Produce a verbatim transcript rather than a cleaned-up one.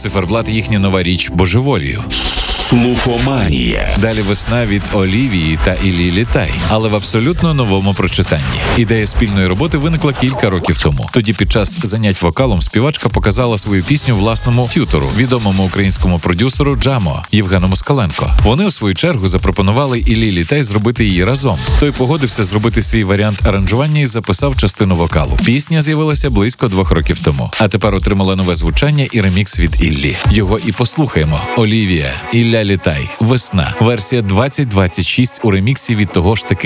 Циферблат їхня нова річ «Божеволію». Слухоманія. Далі «Весна» від Олівії та Іллі Літай, але в абсолютно новому прочитанні. Ідея спільної роботи виникла кілька років тому. Тоді під час занять вокалом співачка показала свою пісню власному т'ютору, відомому українському продюсеру Джамо Євгену Москаленко. Вони, у свою чергу, запропонували Іллі Літай зробити її разом. Той погодився зробити свій варіант аранжування і записав частину вокалу. Пісня з'явилася близько двох років тому, а тепер отримала нове звучання і ремікс від Іллі. Його і послухаємо. Олівія, Ілля Літай, «Весна». Версія двадцять двадцять шість у реміксі від того ж таки